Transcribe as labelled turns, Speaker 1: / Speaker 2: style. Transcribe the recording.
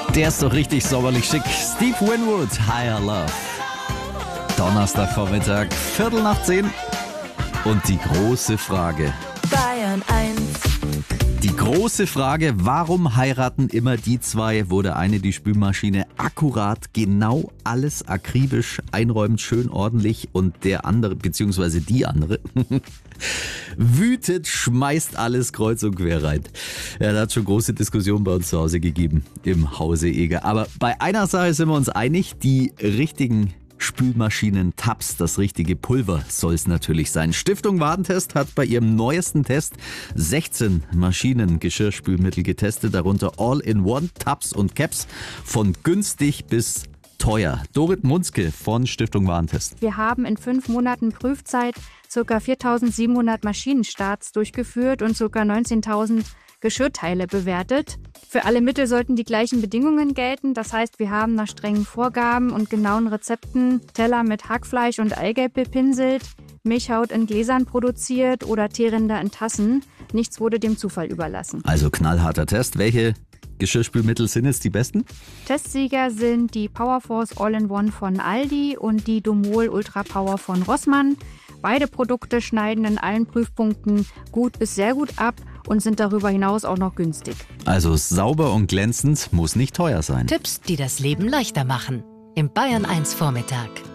Speaker 1: Der ist doch richtig sommerlich schick. Steve Winwood, Higher Love. Donnerstagvormittag, 10:15. Und die große Frage.
Speaker 2: Bayern 1.
Speaker 1: Die große Frage, warum heiraten immer die zwei, wo der eine die Spülmaschine akkurat, genau alles akribisch einräumt, schön ordentlich und der andere, beziehungsweise die andere, wütet, schmeißt alles kreuz und quer rein. Ja, da hat schon große Diskussionen bei uns zu Hause gegeben, im Hause Eger. Aber bei einer Sache sind wir uns einig, die richtigen Spülmaschinen-Tabs, das richtige Pulver soll es natürlich sein. Stiftung Warentest hat bei ihrem neuesten Test 16 Maschinen-Geschirrspülmittel getestet, darunter All-in-One, Tabs und Caps, von günstig bis teuer. Dorit Munzke von Stiftung Warentest.
Speaker 3: Wir haben in 5 Monaten Prüfzeit ca. 4.700 Maschinenstarts durchgeführt und ca. 19.000 Geschirrteile bewertet. Für alle Mittel sollten die gleichen Bedingungen gelten. Das heißt, wir haben nach strengen Vorgaben und genauen Rezepten Teller mit Hackfleisch und Eigelb bepinselt, Milchhaut in Gläsern produziert oder Teerinder in Tassen. Nichts wurde dem Zufall überlassen.
Speaker 1: Also knallharter Test. Welche Geschirrspülmittel sind jetzt die besten?
Speaker 3: Testsieger sind die Powerforce All-in-One von Aldi und die Domol Ultra Power von Rossmann. Beide Produkte schneiden in allen Prüfpunkten gut bis sehr gut ab und sind darüber hinaus auch noch günstig.
Speaker 1: Also sauber und glänzend, muss nicht teuer sein.
Speaker 2: Tipps, die das Leben leichter machen. Im Bayern 1 Vormittag.